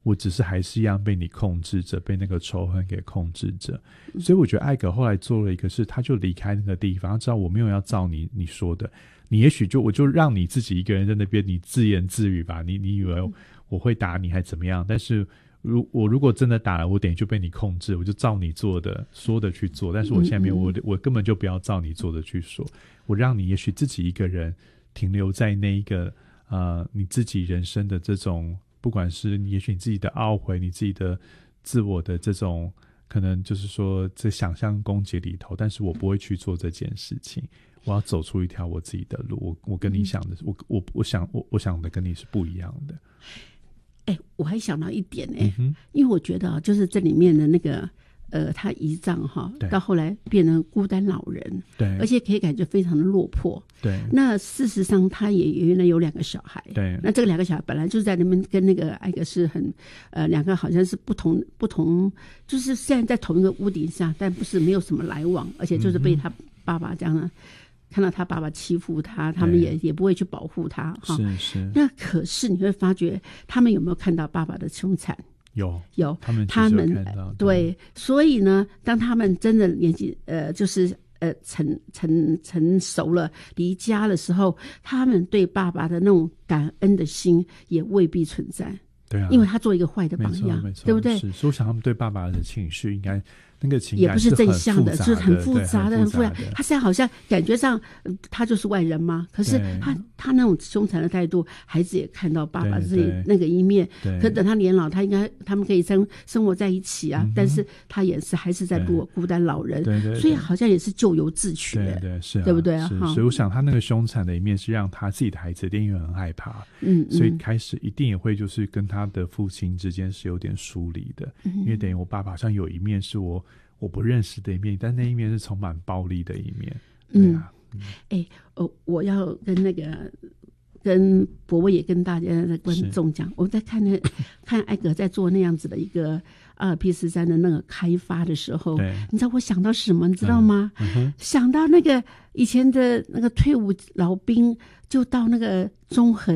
我只是还是一样被你控制着，被那个仇恨给控制着。所以我觉得艾格后来做了一个事，他就离开那个地方，他知道我没有要照你说的，你也许我就让你自己一个人在那边，你自言自语吧，你以为我会打你还怎么样？但是我如果真的打了，我等于就被你控制，我就照你做的说的去做。但是我现在没有，我根本就不要照你做的去说，我让你也许自己一个人停留在那一个你自己人生的这种，不管是也许你自己的懊悔，你自己的自我的这种可能就是说在想象攻击里头，但是我不会去做这件事情，我要走出一条我自己的路。我跟你想的我想的跟你是不一样的。 我还想到一点因为我觉得就是这里面的那个他姨丈到后来变成孤单老人，对，而且可以感觉非常的落魄，对。那事实上他也原来有2个小孩，对。那这个2个小孩本来就是在那边跟那个艾格是很2个好像是不同，就是现在在同一个屋顶下，但不是没有什么来往，而且就是被他爸爸这样的。看到他爸爸欺负他，他们也不会去保护他是。那可是你会发觉他们有没有看到爸爸的凶残？有他们看到，对。所以呢，当他们真的年纪就是成熟了，离家的时候，他们对爸爸的那种感恩的心也未必存在。对啊，因为他做一个坏的榜样，对不对？所以我想他们对爸爸的情绪应该那个情感也不是正向的，是很复杂的， 很复杂。 他现在好像感觉上他就是外人嘛，可是他那种凶残的态度，孩子也看到爸爸那个一面。可是等他年老，他们可以生活在一起啊，但是他也是还是在孤单老人，所以好像也是咎由自取，对不对啊？ 所以我想他那个凶残的一面是让他自己的孩子一定很害怕，所以开始一定也会就是跟他的父亲之间是有点疏离的，因为等于我爸爸好像有一面是我不认识的一面，但那一面是充满暴力的一面。对啊， 我要跟博威也跟大家的观众讲，我在看艾格在做那样子的一个阿尔卑斯山的那个开发的时候，你知道我想到什么？你知道吗？想到那个以前的那个退伍老兵，就到那个中横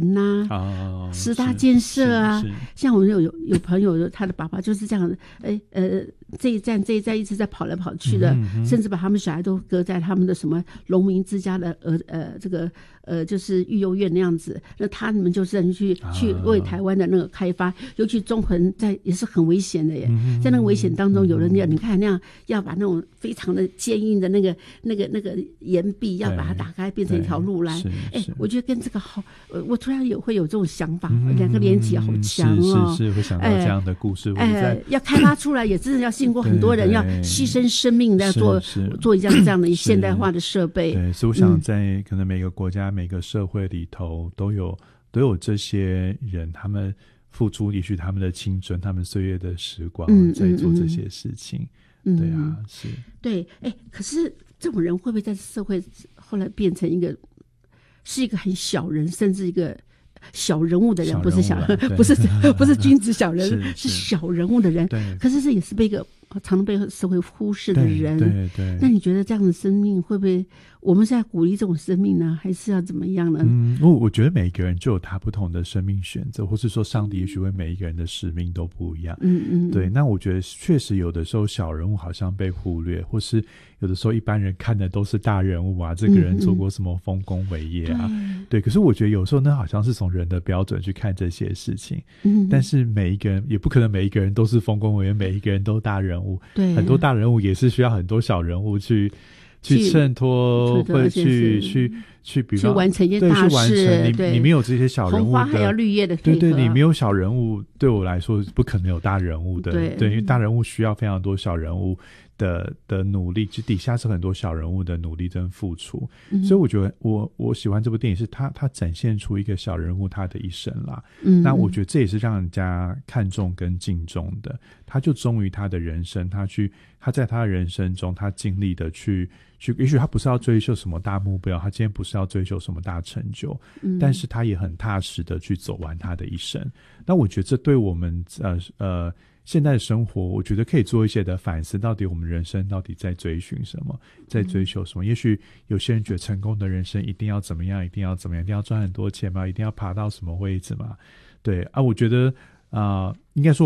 10大建设啊，像我有朋友，他的爸爸就是这样的，这一站一直在跑来跑去的，甚至把他们小孩都搁在他们的什么农民之家的这个就是育幼院那样子。那他们就是去为台湾的那个开发，尤其中横也是很危险的耶，在那个危险当中，有人你看那样要把那种非常的坚硬的那个岩壁要把它打开，变成一条路来。我觉得跟这个好，我突然会有这种想法，两个连起好强哦， 是会想到这样的故事。 要开发出来也真的要经过很多人，要牺牲生命的做这样的现代化的设备。 对，所以我想在可能每个国家、每个社会里头都有这些人，他们付出也许他们的青春、他们岁月的时光在做这些事情。对啊，是。对， 可是这种人会不会在社会后来变成是一个很小人，甚至一个小人物的人？不是小人，不是君子小人，是小人物的人。可是这也是常常被社会忽视的人。对。那你觉得这样的生命会不会，我们是在鼓励这种生命呢，还是要怎么样呢？ 我觉得每一个人就有他不同的生命选择，或是说上帝也许为每一个人的使命都不一样。对。那我觉得确实有的时候小人物好像被忽略，或是有的时候一般人看的都是大人物啊，这个人做过什么丰功伟业啊。对。可是我觉得有时候那好像是从人的标准去看这些事情。但是每一个人也不可能每一个人都是丰功伟业，每一个人都大人物。对。很多大人物也是需要很多小人物去衬托，或者去比方去完成一件大事。 你没有这些小人物的，红花还要绿叶的配合。 对，你没有小人物，对我来说不可能有大人物的。对，因为大人物需要非常多小人物的努力，就底下是很多小人物的努力跟付出。所以我觉得我喜欢这部电影是它展现出一个小人物他的一生啦。那我觉得这也是让人家看重跟敬重的。他就忠于他的人生，他在他的人生中，他尽力的去，也许他不是要追求什么大目标，他今天不是要追求什么大成就，但是他也很踏实的去走完他的一生。那我觉得这对我们现在的生活，我觉得可以做一些的反思，到底我们人生到底在追寻什么，在追求什么。也许有些人觉得成功的人生一定要怎么样，一定要怎么样，一定要赚很多钱嘛，一定要爬到什么位置嘛。对啊，我觉得应该说